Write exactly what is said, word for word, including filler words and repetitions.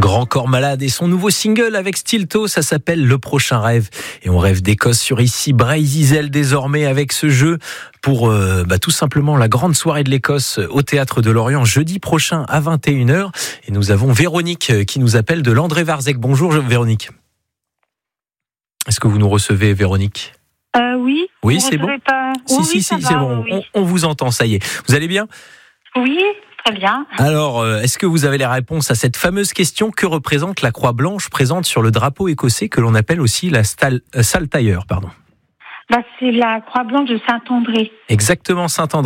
Grand Corps Malade et son nouveau single avec Stilto, ça s'appelle Le Prochain Rêve. Et on rêve d'Écosse sur ici Bray-Zizel désormais avec ce jeu pour euh, bah, tout simplement la grande soirée de l'Écosse au Théâtre de Lorient jeudi prochain à vingt et une heures. Et nous avons Véronique qui nous appelle de Landré-Varzec. Bonjour Véronique. Est-ce que vous nous recevez Véronique ? euh, Oui. Oui, c'est bon. Pas... Si, oui, si, oui, si, va, c'est bon. Oui. On, on vous entend, ça y est. Vous allez bien ? Oui, très bien. Alors, est-ce que vous avez les réponses à cette fameuse question ? Que représente la croix blanche présente sur le drapeau écossais que l'on appelle aussi la stal- euh, saltire, pardon. Bah, c'est la croix blanche de Saint-André. Exactement, Saint-André.